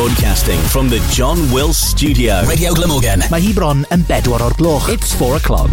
Broadcasting from the John Wills Studio. Radio Glamorgan. Mae hi bron yn 4 o'r gloch. It's 4 o'clock.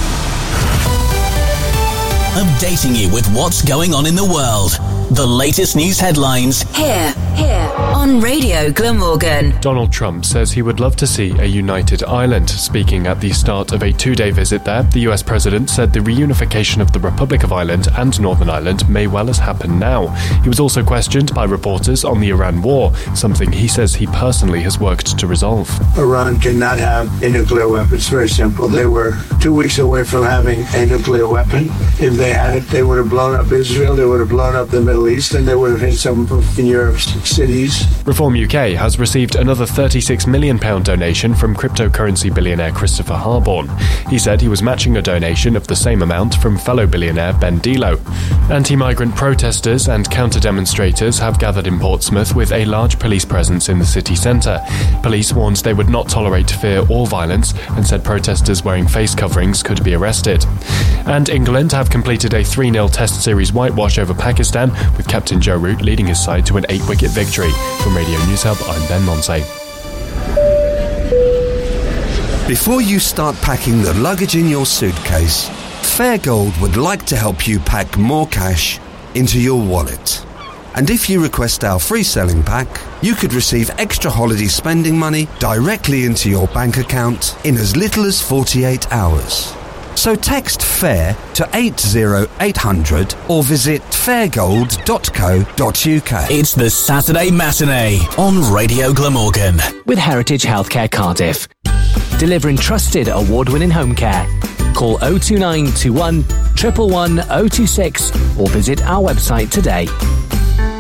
Updating you with what's going on in the world. The latest news headlines. Here, on Radio Glamorgan. Donald Trump says he would love to see a united Ireland. Speaking at the start of a 2-day visit there, the US president said the reunification of the Republic of Ireland and Northern Ireland may well has happened now. He was also questioned by reporters on the Iran war, something he says he personally has worked to resolve. Iran cannot have a nuclear weapon. It's very simple. They were 2 weeks away from having a nuclear weapon. If they had it, they would have blown up Israel, they would have blown up the Middle East, and they would have hit some in Europe's cities. Reform UK has received another £36 million donation from cryptocurrency billionaire Christopher Harborne. He said he was matching a donation of the same amount from fellow billionaire Ben Dilo. Anti-migrant protesters and counter-demonstrators have gathered in Portsmouth with a large police presence in the city centre. Police warned they would not tolerate fear or violence and said protesters wearing face coverings could be arrested. And England have completed a 3-0 Test Series whitewash over Pakistan, with captain Joe Root leading his side to an 8-wicket victory. From Radio News Hub, I'm Ben Monsey. Before you start packing the luggage in your suitcase, Fairgold would like to help you pack more cash into your wallet. And if you request our free selling pack, you could receive extra holiday spending money directly into your bank account in as little as 48 hours. So text FAIR to 80800 or visit fairgold.co.uk. It's the Saturday Matinee on Radio Glamorgan. With Heritage Healthcare Cardiff. Delivering trusted award-winning home care. Call 02921 111 026 or visit our website today.